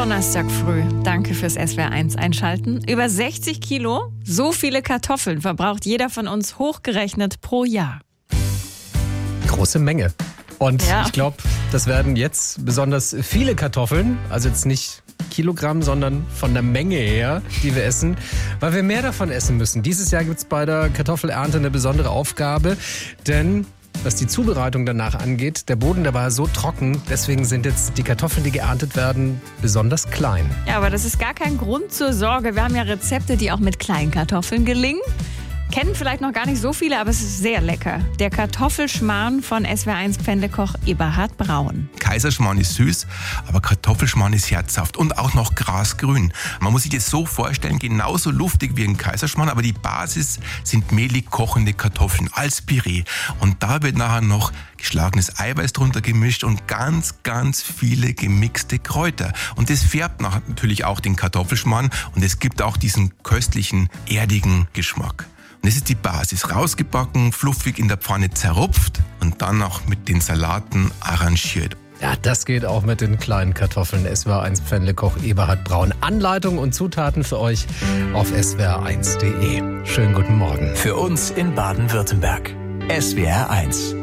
Donnerstag früh. Danke fürs SWR1 einschalten. Über 60 Kilo, so viele Kartoffeln verbraucht jeder von uns hochgerechnet pro Jahr. Große Menge. Und Ja. ich glaube, das werden jetzt besonders viele Kartoffeln, also jetzt nicht Kilogramm, sondern von der Menge her, die wir essen, weil wir mehr davon essen müssen. Dieses Jahr gibt es bei der Kartoffelernte eine besondere Aufgabe, denn was die Zubereitung danach angeht, der Boden, der war so trocken, deswegen sind jetzt die Kartoffeln, die geerntet werden, besonders klein. Ja, aber das ist gar kein Grund zur Sorge. Wir haben ja Rezepte, die auch mit kleinen Kartoffeln gelingen. Kennen vielleicht noch gar nicht so viele, aber es ist sehr lecker. Der Kartoffelschmarrn von SWR1-Pfändekoch Eberhard Braun. Kaiserschmarrn ist süß, aber Kartoffelschmarrn ist herzhaft und auch noch grasgrün. Man muss sich das so vorstellen, genauso luftig wie ein Kaiserschmarrn, aber die Basis sind mehlig kochende Kartoffeln als Püree. Und da wird nachher noch geschlagenes Eiweiß drunter gemischt und ganz, ganz viele gemixte Kräuter. Und das färbt natürlich auch den Kartoffelschmarrn und es gibt auch diesen köstlichen, erdigen Geschmack. Und das ist die Basis. Rausgebacken, fluffig in der Pfanne zerrupft und dann noch mit den Salaten arrangiert. Ja, das geht auch mit den kleinen Kartoffeln. SWR1-Pfändekoch Eberhard Braun. Anleitung und Zutaten für euch auf swr1.de. Schönen guten Morgen. Für uns in Baden-Württemberg. SWR1